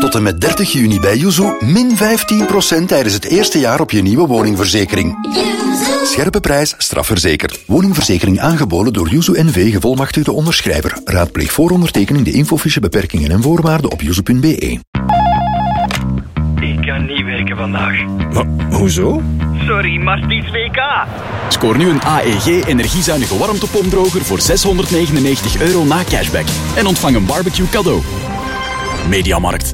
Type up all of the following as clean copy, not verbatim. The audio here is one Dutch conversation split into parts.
Tot en met 30 juni bij Yuzu min 15% tijdens het eerste jaar op je nieuwe woningverzekering. Scherpe prijs, strafverzekerd. Woningverzekering aangeboden door Yuzu NV, gevolmachtigde onderschrijver. Raadpleeg voor ondertekening de infofiche beperkingen en voorwaarden op yuzu.be. Ik kan niet werken vandaag. Maar, hoezo? Sorry, maar het is WK. Scoor nu een AEG energiezuinige warmtepompdroger voor €699 na cashback. En ontvang een barbecue cadeau. Mediamarkt.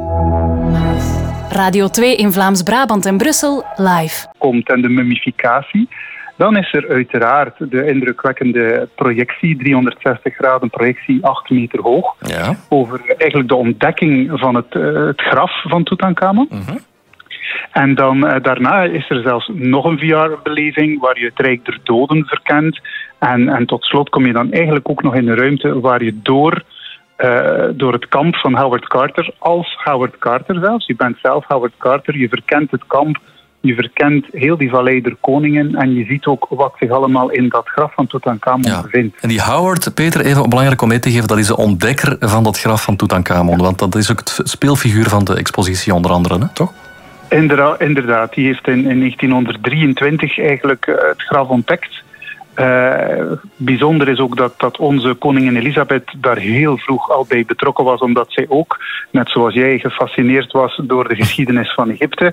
Radio 2 in Vlaams-Brabant en Brussel live. Komt en de mummificatie. Dan is er uiteraard de indrukwekkende projectie, 360 graden projectie, 8 meter hoog. Ja. Over eigenlijk de ontdekking van het graf van Tutankhamon. Mhm. En dan daarna is er zelfs nog een VR-beleving waar je het Rijk der Doden verkent. En tot slot kom je dan eigenlijk ook nog in een ruimte waar je door het kamp van Howard Carter, als Howard Carter zelfs. Je bent zelf Howard Carter, je verkent het kamp, je verkent heel die Vallei der Koningen en je ziet ook wat zich allemaal in dat graf van Tutankhamon bevindt. En die Howard, Peter, even belangrijk om mee te geven, dat is de ontdekker van dat graf van Tutankhamon. Want dat is ook het speelfiguur van de expositie onder andere, hè? Toch? Inderdaad, die heeft in 1923 eigenlijk het graf ontdekt. Bijzonder is ook dat onze koningin Elisabeth daar heel vroeg al bij betrokken was, omdat zij ook, net zoals jij, gefascineerd was door de geschiedenis van Egypte.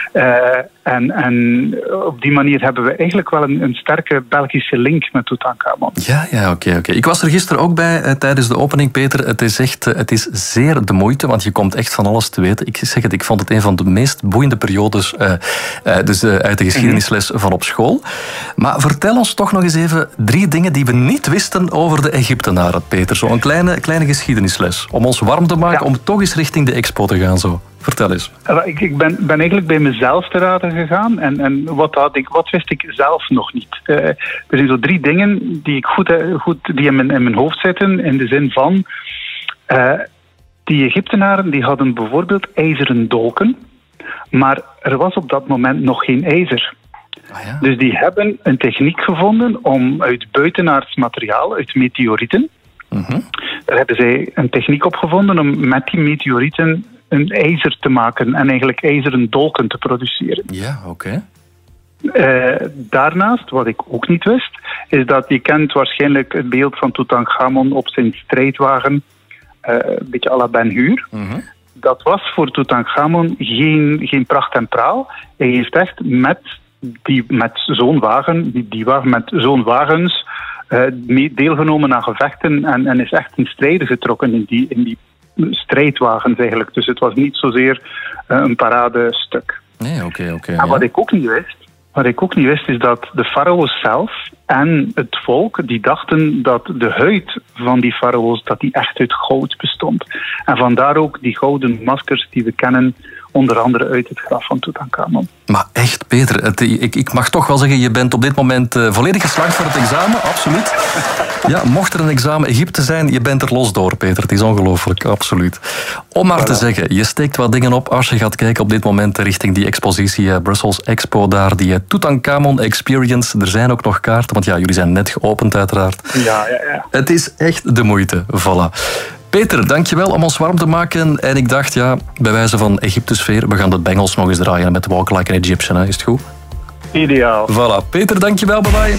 En op die manier hebben we eigenlijk wel een sterke Belgische link met Tutankhamon. Ja, oké. Ik was er gisteren ook bij tijdens de opening, Peter. Het is zeer de moeite, want je komt echt van alles te weten. Ik zeg het, ik vond het een van de meest boeiende periodes uit de geschiedenisles van op school. Maar vertel ons toch nog eens even 3 dingen die we niet wisten over de Egyptenaren, Peter. Zo'n kleine geschiedenisles. Om ons warm te maken, om toch eens richting de expo te gaan. Zo. Vertel eens. Ik ben eigenlijk bij mezelf te raden gegaan. En wat wist ik zelf nog niet? Er zijn zo 3 dingen die ik goed die in mijn hoofd zitten. In de zin van, die Egyptenaren die hadden bijvoorbeeld ijzeren dolken. Maar er was op dat moment nog geen ijzer. Ah, ja. Dus die hebben een techniek gevonden om uit buitenaards materiaal, uit meteorieten, daar hebben zij een techniek op gevonden om met die meteorieten een ijzer te maken en eigenlijk ijzeren dolken te produceren. Ja, oké. Daarnaast, wat ik ook niet wist, is dat je kent waarschijnlijk het beeld van Tutankhamon op zijn strijdwagen, een beetje à la Ben-Hur. Dat was voor Tutankhamon geen pracht en praal. Hij heeft echt met zo'n wagen, die wagen met zo'n wagens, deelgenomen aan gevechten en is echt in strijden getrokken in die strijdwagens eigenlijk. Dus het was niet zozeer een paradestuk. Nee, oké. En wat ik ook niet wist, is dat de farao's zelf en het volk, die dachten dat de huid van die farao's, dat die echt uit goud bestond. En vandaar ook die gouden maskers die we kennen, onder andere uit het graf van Tutankhamon. Maar echt, Peter, ik mag toch wel zeggen, je bent op dit moment volledig geslaagd voor het examen, absoluut. Ja, mocht er een examen Egypte zijn, je bent er los door, Peter. Het is ongelooflijk, absoluut. Om maar te zeggen, je steekt wat dingen op als je gaat kijken op dit moment richting die expositie Brussels Expo daar, die Tutankhamon Experience. Er zijn ook nog kaarten, want ja, jullie zijn net geopend uiteraard. Ja. Het is echt de moeite, voilà. Peter, dankjewel om ons warm te maken. En ik dacht, bij wijze van Egyptesfeer, we gaan de Bengals nog eens draaien met Walk Like an Egyptian. Hè? Is het goed? Ideaal. Voilà. Peter, dankjewel. Bye bye.